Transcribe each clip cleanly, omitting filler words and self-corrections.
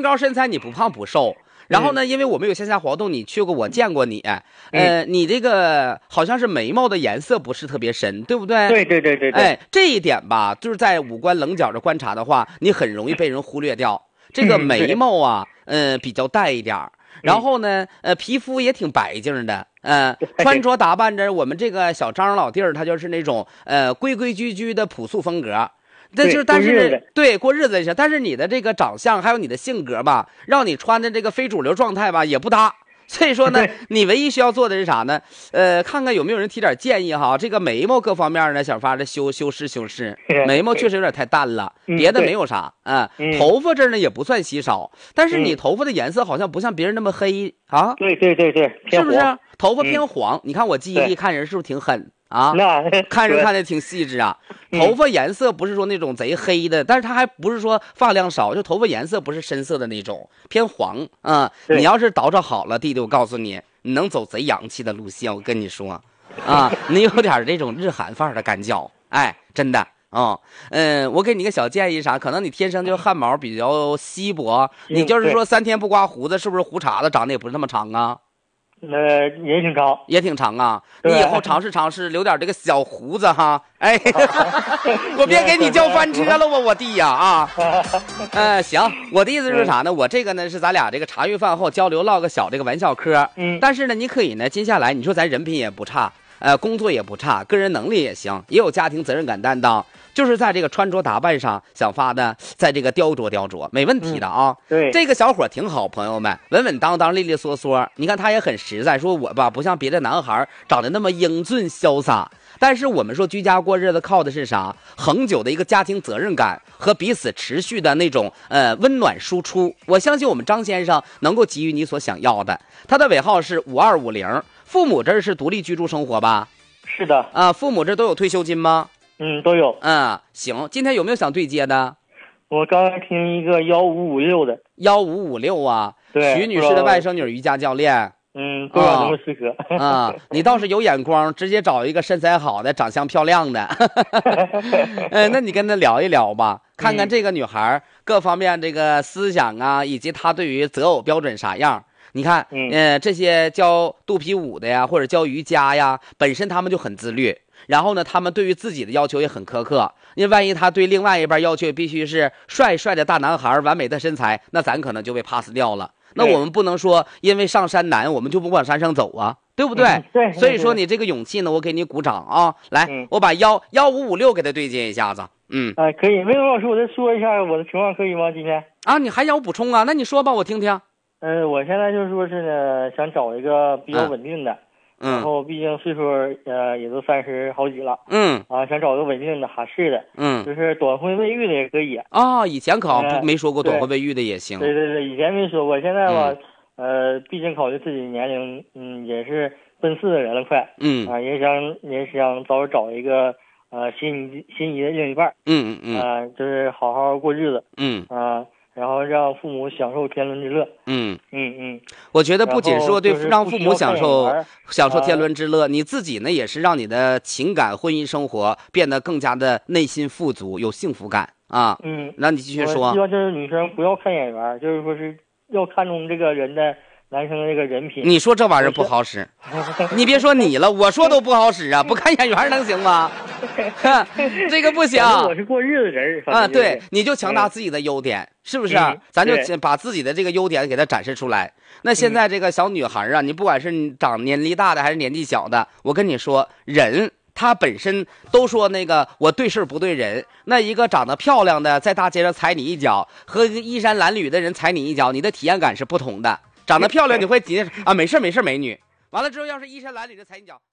身高身材你不胖不瘦。然后呢，因为我们有线下活动，你去过，我见过你，你这个好像是眉毛的颜色不是特别深，对不对？ 对。 哎，这一点吧，就是在五官棱角的观察的话，你很容易被人忽略掉。这个眉毛啊，比较淡一点，然后呢，皮肤也挺白净的，穿着打扮着，我们这个小张老弟儿，他就是那种规规矩矩的朴素风格。但是对过日子，但是你的这个长相还有你的性格吧，让你穿的这个非主流状态吧也不搭。所以说呢，你唯一需要做的是啥呢？看看有没有人提点建议哈。这个眉毛各方面呢，想法的修饰。眉毛确实有点太淡了，别的没有啥啊。头发这呢也不算稀少，但是你头发的颜色好像不像别人那么黑啊。 对， 是不是？头发偏黄。你看我记忆力看人是不是挺狠？啊，看人看的挺细致啊。头发颜色不是说那种贼黑的，但是它还不是说发量少，就头发颜色不是深色的那种，偏黄啊。你要是捯饬好了，弟弟，我告诉你，你能走贼洋气的路线。我跟你说，啊，你有点这种日韩范儿的感觉，哎，真的啊。我给你个小建议啥，可能你天生就汗毛比较稀薄，你就是说3天不刮胡子，是不是胡茬子长得也不是那么长啊？ 也挺长啊！你以后尝试留点这个小胡子哈。哎，我别给你叫翻车了我弟呀啊！行，我的意思是啥呢？我这个呢是咱俩这个茶余饭后交流唠个小这个玩笑嗑。但是呢，你可以呢接下来你说咱人品也不差，工作也不差，个人能力也行，也有家庭责任感担当。就是在这个穿着打扮上想发的，在这个雕琢没问题的啊。 对， 这个小伙挺好，朋友们，稳稳当当，利利索索。你看他也很实在，说我吧不像别的男孩长得那么英俊潇洒，但是我们说居家过日子靠的是啥？恒久的一个家庭责任感和彼此持续的那种温暖输出。我相信我们张先生能够给予你所想要的。他的尾号是5250，父母这是独立居住生活吧？ 是的啊，父母这都有退休金吗？ 都有。 行，今天有没有想对接的？ 我刚刚听一个1556的。 1556啊， 对， 徐女士的外甥女瑜伽教练。 不知道能不能适合啊？你倒是有眼光，直接找一个身材好的、长相漂亮的。那你跟她聊一聊吧，看看这个女孩各方面这个思想啊，以及她对于择偶标准啥样。你看，这些教肚皮舞的呀，或者教瑜伽呀，本身他们就很自律。然后呢，他们对于自己的要求也很苛刻，因为万一他对另外一半要求必须是帅帅的大男孩，完美的身材，那咱可能就被 pass 掉了。那我们不能说因为上山难我们就不往山上走啊，对不对？ 对。 所以说你这个勇气呢，我给你鼓掌啊！来，我把1556给他对接一下子。 可以。魏老师，我再说一下我的情况，可以吗？今天啊，你还要补充啊？那你说吧，我听听。 我现在就是说是呢，想找一个比较稳定的。然后毕竟岁数也都30好几了，想找个稳定的哈式的，就是短婚未育的也可以啊。以前可没说过短婚未育的也行。 对，以前没说过，现在吧，毕竟考虑自己年龄，也是奔4的人了快，也想早找一个心仪的另一半，就是好好过日子，然后让父母享受天伦之乐。 我觉得不仅说对让父母享受天伦之乐，你自己呢也是让你的情感婚姻生活变得更加的内心富足，有幸福感啊。那你继续说。 我希望就是女生不要看眼缘，就是说是要看重这个人的男生的这个人品。 你说这玩意儿不好使，你别说你了，我说都不好使啊！不看眼缘能行吗？这个不行。 我是过日子人啊， 对，你就强大自己的优点，是不是？咱就把自己的这个优点给它展示出来。那现在这个小女孩啊，你不管是长年纪大的还是年纪小的，我跟你说，人他本身都说那个我对事不对人。那一个长得漂亮的在大街上踩你一脚，和衣衫褴褛的人踩你一脚，你的体验感是不同的。长得漂亮你会紧啊，没事美女。完了之后，要是衣衫褴褛的踩你脚，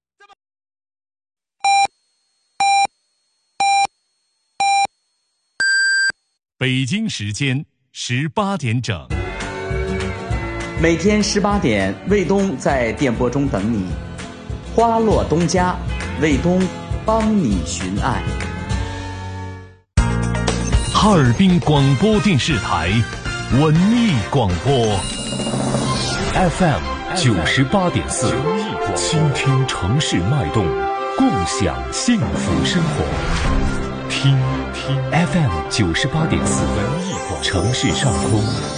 北京时间18点整， 每天18点，卫东在电波中等你。花落东家，卫东帮你寻爱。 哈尔滨广播电视台文艺广播 FM 98.4，倾听城市脉动，共享幸福生活。听 FM 98.4，城市上空